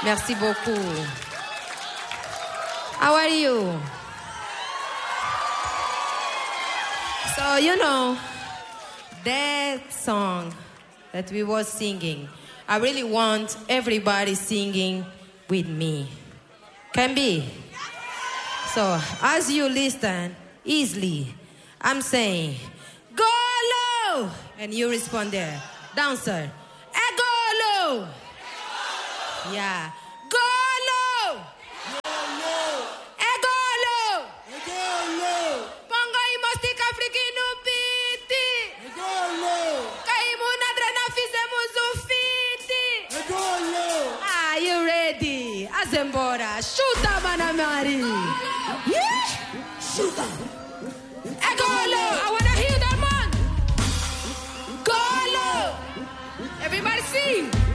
Merci beaucoup. How are you? So, you know, that song that we were singing, I really want everybody singing with me. Can be? So, as you listen easily, I'm saying, go low! And you respond there. Dancer, go low! Yeah. Go low! Go low! Go low! Go low! Pongo i mostic africano piti! Go low! Kaimuna drena fizemos o fiti! Go low! Are you ready? Azembora, chuta, Manamari! Yeah! Chuta!